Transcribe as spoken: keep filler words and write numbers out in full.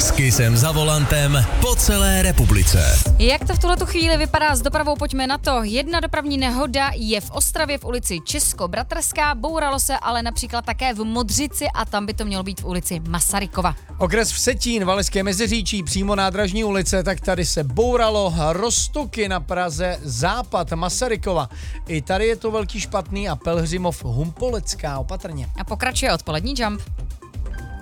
S Kissem za volantem po celé republice. Jak to v tuhletu chvíli vypadá s dopravou, pojďme na to. Jedna dopravní nehoda je v Ostravě v ulici Česko-Bratrská, bouralo se ale například také v Modřici a tam by to mělo být v ulici Masarykova. Okres Vsetín, Valašské Meziříčí, přímo nádražní ulice, tak tady se bouralo. Roztoky na Praze, západ Masarykova. I tady je to velký špatný a Pelhřimov Humpolecká, opatrně. A pokračuje odpolední Jump.